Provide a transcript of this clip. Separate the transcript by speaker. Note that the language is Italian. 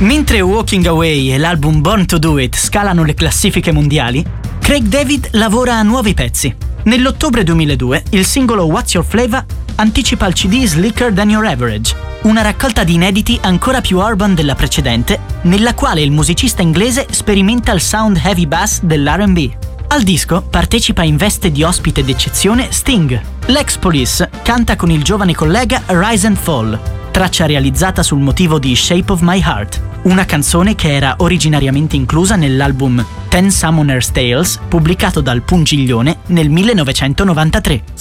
Speaker 1: Mentre Walking Away e l'album Born to Do It scalano le classifiche mondiali, Craig David lavora a nuovi pezzi. Nell'ottobre 2002 il singolo What's Your Flavor anticipa il CD Slicker Than Your Average, una raccolta di inediti ancora più urban della precedente, nella quale il musicista inglese sperimenta il sound heavy bass dell'R&B. Al disco partecipa in veste di ospite d'eccezione Sting. L'ex Police canta con il giovane collega Rise and Fall, traccia realizzata sul motivo di Shape of My Heart, una canzone che era originariamente inclusa nell'album Ten Summoner's Tales pubblicato dal Pungiglione nel 1993.